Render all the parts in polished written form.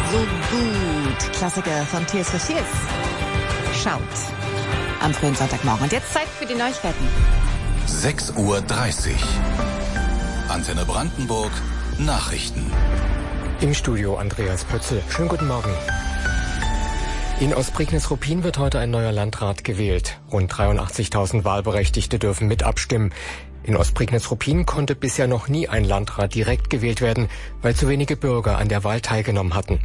so gut. Klassiker von Tears for Fears. Schaut. Am frühen Sonntagmorgen. Und jetzt Zeit für die Neuigkeiten. 6:30 Uhr. Antenne Brandenburg. Nachrichten. Im Studio Andreas Pötzl. Schönen guten Morgen. In Ostprignitz-Ruppin wird heute ein neuer Landrat gewählt. Rund 83.000 Wahlberechtigte dürfen mit abstimmen. In Ostprignitz-Ruppin konnte bisher noch nie ein Landrat direkt gewählt werden, weil zu wenige Bürger an der Wahl teilgenommen hatten.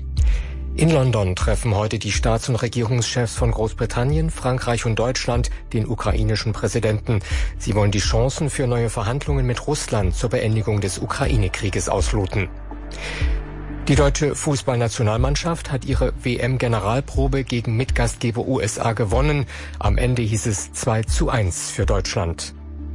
In London treffen heute die Staats- und Regierungschefs von Großbritannien, Frankreich und Deutschland den ukrainischen Präsidenten. Sie wollen die Chancen für neue Verhandlungen mit Russland zur Beendigung des Ukraine-Krieges ausloten. Die deutsche Fußballnationalmannschaft hat ihre WM-Generalprobe gegen Mitgastgeber USA gewonnen. Am Ende hieß es 2:1 für Deutschland.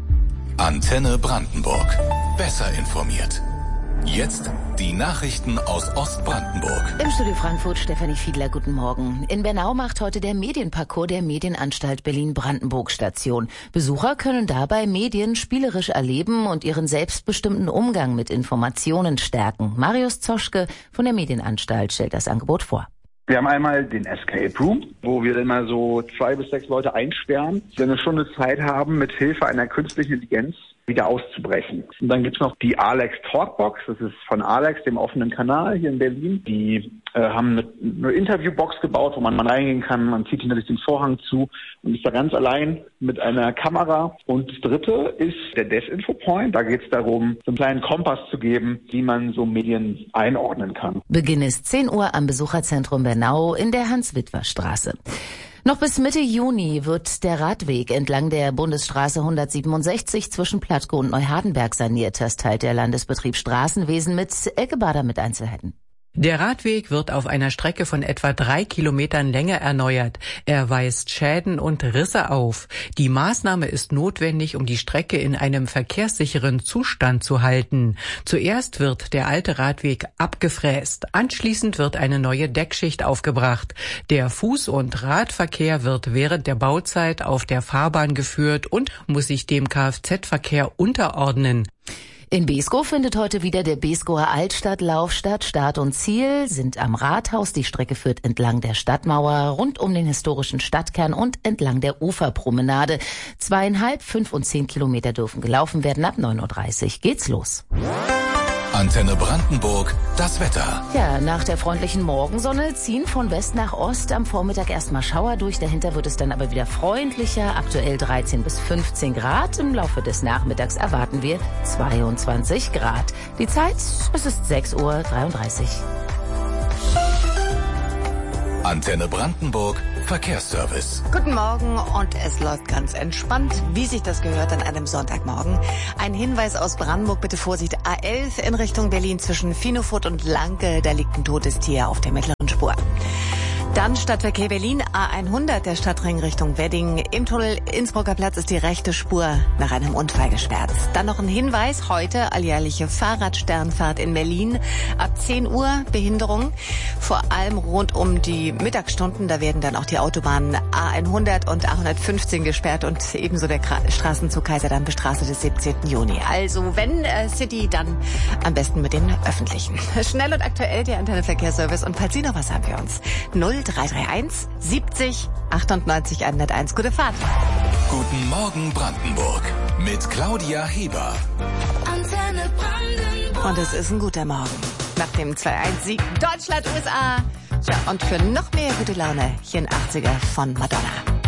Antenne Brandenburg. Besser informiert. Jetzt die Nachrichten aus Ostbrandenburg. Im Studio Frankfurt Stefanie Fiedler, guten Morgen. In Bernau macht heute der Medienparcours der Medienanstalt Berlin-Brandenburg Station. Besucher können dabei Medien spielerisch erleben und ihren selbstbestimmten Umgang mit Informationen stärken. Marius Zoschke von der Medienanstalt stellt das Angebot vor. Wir haben einmal den Escape Room, wo wir dann mal so 2 bis 6 Leute einsperren, die eine Stunde Zeit haben, mit Hilfe einer künstlichen Intelligenz wieder auszubrechen. Und dann gibt's noch die Alex Talkbox, das ist von Alex, dem offenen Kanal hier in Berlin. Die haben eine Interviewbox gebaut, wo man reingehen kann, man zieht hinter sich den Vorhang zu und ist da ganz allein mit einer Kamera. Und das dritte ist der Desinfo-Point, da geht's darum, so einen kleinen Kompass zu geben, wie man so Medien einordnen kann. Beginn ist 10 Uhr am Besucherzentrum Bernau in der Hans-Witwer-Straße. Noch bis Mitte Juni wird der Radweg entlang der Bundesstraße 167 zwischen Platke und Neuhardenberg saniert. Das teilt der Landesbetrieb Straßenwesen mit. Elke Bader mit Einzelheiten. Der Radweg wird auf einer Strecke von etwa 3 Kilometern Länge erneuert. Er weist Schäden und Risse auf. Die Maßnahme ist notwendig, um die Strecke in einem verkehrssicheren Zustand zu halten. Zuerst wird der alte Radweg abgefräst. Anschließend wird eine neue Deckschicht aufgebracht. Der Fuß- und Radverkehr wird während der Bauzeit auf der Fahrbahn geführt und muss sich dem Kfz-Verkehr unterordnen. In Beeskow findet heute wieder der Beeskower Altstadtlauf statt. Start und Ziel sind am Rathaus. Die Strecke führt entlang der Stadtmauer, rund um den historischen Stadtkern und entlang der Uferpromenade. 2,5, 5 und 10 Kilometer dürfen gelaufen werden. Ab 9:30 Uhr geht's los. Antenne Brandenburg, das Wetter. Ja, nach der freundlichen Morgensonne ziehen von West nach Ost am Vormittag erstmal Schauer durch. Dahinter wird es dann aber wieder freundlicher. Aktuell 13 bis 15 Grad. Im Laufe des Nachmittags erwarten wir 22 Grad. Die Zeit, es ist 6:33 Uhr. Antenne Brandenburg, Verkehrsservice. Guten Morgen und es läuft ganz entspannt, wie sich das gehört an einem Sonntagmorgen. Ein Hinweis aus Brandenburg, bitte Vorsicht, A11 in Richtung Berlin zwischen Finofurt und Lanke, da liegt ein totes Tier auf der mittleren Spur. Dann Stadtverkehr Berlin, A100, der Stadtring Richtung Wedding. Im Tunnel Innsbrucker Platz ist die rechte Spur nach einem Unfall gesperrt. Dann noch ein Hinweis, heute alljährliche Fahrradsternfahrt in Berlin. Ab 10 Uhr Behinderung, vor allem rund um die Mittagsstunden. Da werden dann auch die Autobahnen A100 und A115 gesperrt und ebenso der Straßenzug Kaiserdamm-Straße des 17. Juni. Also wenn City, dann am besten mit den Öffentlichen. Schnell und aktuell der Antenne Verkehrsservice. Und falls Sie noch was haben für uns, 0331 70 98 101. Gute Fahrt. Guten Morgen Brandenburg mit Claudia Heber. Antenne Brandenburg. Und es ist ein guter Morgen. Nach dem 2-1-Sieg Deutschland-USA. Tja, und für noch mehr gute Laune hier in 80er von Madonna.